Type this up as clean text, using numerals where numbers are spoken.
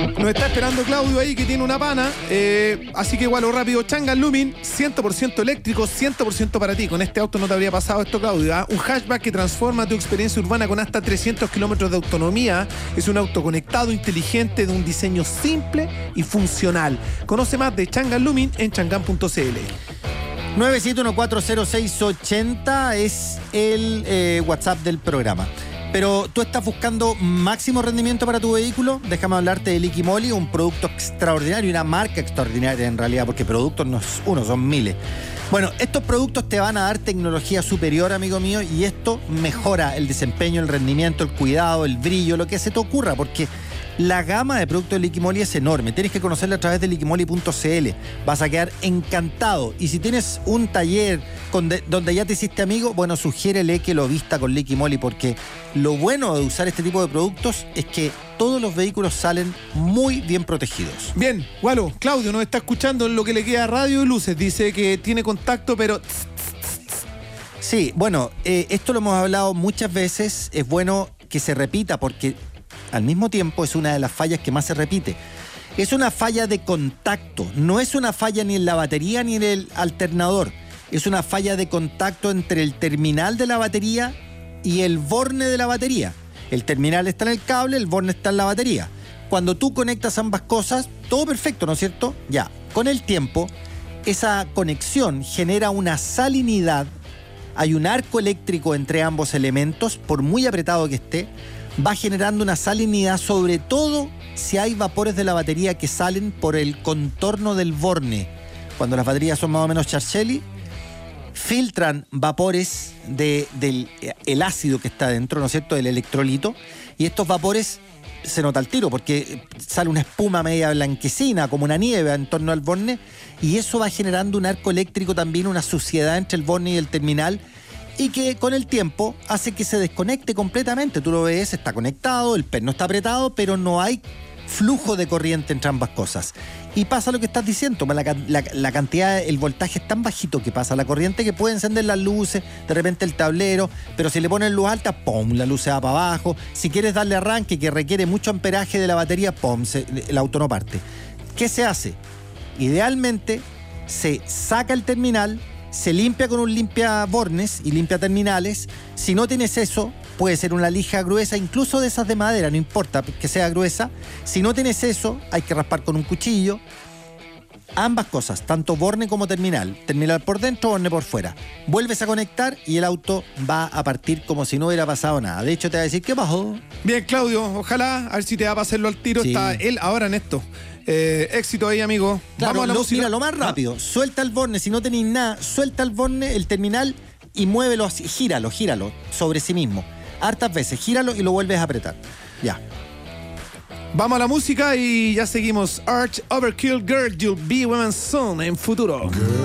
Nos está esperando Claudio ahí, que tiene una pana. Así que igual o rápido, Changan Lumin, 100% eléctrico, 100% para ti. Con este auto no te habría pasado esto, Claudio, ¿eh? Un hatchback que transforma tu experiencia urbana con hasta 300 kilómetros de autonomía. Es un auto conectado, inteligente, de un diseño simple y funcional. Conoce más de Changan Lumin en changan.cl. 971400680 es el WhatsApp del programa. Pero tú estás buscando máximo rendimiento para tu vehículo. Déjame hablarte de Liqui-Moly, un producto extraordinario, una marca extraordinaria en realidad, porque productos no es uno, son miles. Bueno, estos productos te van a dar tecnología superior, amigo mío, y esto mejora el desempeño, el rendimiento, el cuidado, el brillo, lo que se te ocurra, porque la gama de productos de Liqui-Moly es enorme. Tienes que conocerla a través de liquimoly.cl. Vas a quedar encantado. Y si tienes un taller donde ya te hiciste amigo, bueno, sugiérele que lo vista con Liqui-Moly, porque lo bueno de usar este tipo de productos es que todos los vehículos salen muy bien protegidos. Bien, Gualo, Claudio nos está escuchando en lo que le queda radio y luces. Dice que tiene contacto, pero... Sí, bueno, esto lo hemos hablado muchas veces. Es bueno que se repita porque al mismo tiempo es una de las fallas que más se repite. Es una falla de contacto, no es una falla ni en la batería ni en el alternador. Es una falla de contacto entre el terminal de la batería y el borne de la batería. El terminal está en el cable, el borne está en la batería. Cuando tú conectas ambas cosas, todo perfecto, ¿no es cierto? Ya, con el tiempo, esa conexión genera una salinidad. Hay un arco eléctrico entre ambos elementos, por muy apretado que esté, va generando una salinidad, sobre todo si hay vapores de la batería que salen por el contorno del borne. Cuando las baterías son más o menos Charchelli, filtran vapores del ácido que está dentro, ¿no es cierto?, del electrolito, y estos vapores se nota al tiro porque sale una espuma media blanquecina, como una nieve en torno al borne, y eso va generando un arco eléctrico también, una suciedad entre el borne y el terminal, y que con el tiempo hace que se desconecte completamente. Tú lo ves, está conectado, el perno está apretado, pero no hay flujo de corriente entre ambas cosas. Y pasa lo que estás diciendo, la cantidad, el voltaje es tan bajito que pasa la corriente que puede encender las luces, de repente el tablero, pero si le pones luz alta, ¡pum!, la luz se va para abajo. Si quieres darle arranque, que requiere mucho amperaje de la batería, ¡pum!, el auto no parte. ¿Qué se hace? Idealmente se saca el terminal, se limpia con un limpiabornes y limpia terminales. Si no tienes eso, puede ser una lija gruesa, incluso de esas de madera, no importa que sea gruesa. Si no tienes eso, hay que raspar con un cuchillo. Ambas cosas, tanto borne como terminal. Terminal por dentro, borne por fuera. Vuelves a conectar y el auto va a partir como si no hubiera pasado nada. De hecho, te va a decir, ¿qué pasó? Bien, Claudio, ojalá, a ver si te va a pasarlo al tiro. Sí. Está él ahora en esto. Éxito ahí, amigo. Claro, vamos a la música. Mira, lo más rápido. Suelta el borne, si no tenéis nada, suelta el borne, el terminal, y muévelo así, gíralo sobre sí mismo. Hartas veces, gíralo y lo vuelves a apretar. Ya. Vamos a la música y ya seguimos. Arch Overkill Girl, You'll Be Women's Son en futuro. Girl.